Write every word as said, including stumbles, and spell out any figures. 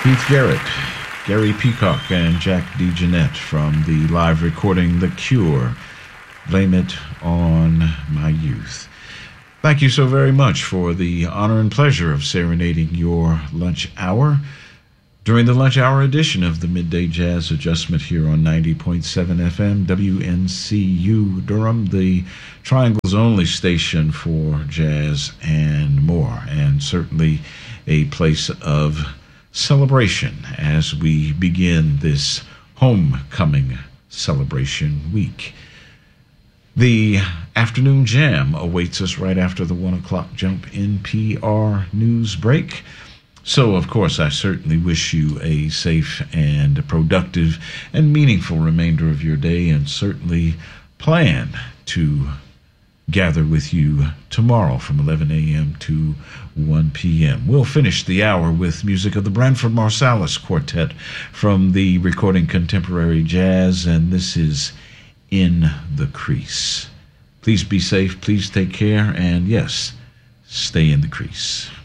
Keith Jarrett, Gary Peacock, and Jack DeJohnette from the live recording The Cure, Blame It on My Youth. Thank you so very much for the honor and pleasure of serenading your lunch hour during the lunch hour edition of the Midday Jazz Adjustment here on ninety point seven F M, W N C U Durham, the Triangle's only station for jazz and more, and certainly a place of celebration as we begin this homecoming celebration week. The afternoon jam awaits us right after the one o'clock jump N P R news break. So, of course, I certainly wish you a safe and productive and meaningful remainder of your day, and certainly plan to gather with you tomorrow from eleven a.m. to one p.m. We'll finish the hour with music of the Branford Marsalis Quartet from the recording Contemporary Jazz, and this is In the Crease. Please be safe, please take care, and yes, stay in the crease.